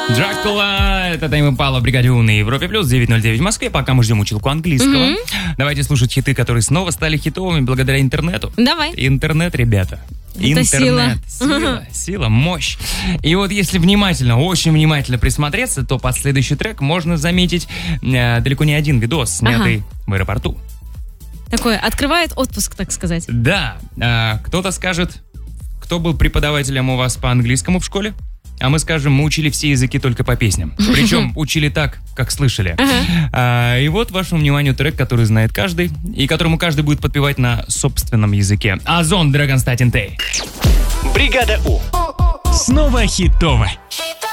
Дракула, это Тайм Импала в бригаде У на Европе Плюс, 9:09 в Москве, пока мы ждем училку английского. Давайте слушать хиты, которые снова стали хитовыми благодаря интернету. Давай. Интернет, ребята. Это Интернет. Сила, мощь. И вот если внимательно, очень внимательно присмотреться, то под следующий трек можно заметить далеко не один видос, снятый в аэропорту. Такое открывает отпуск, так сказать. Да. Кто-то скажет, кто был преподавателем у вас по английскому в школе? А мы скажем, мы учили все языки только по песням. Причем учили так, как слышали. И вот вашему вниманию трек, который знает каждый, и которому каждый будет подпевать на собственном языке. Озон, Dragon Statin Tay. Бригада У. Снова хитово.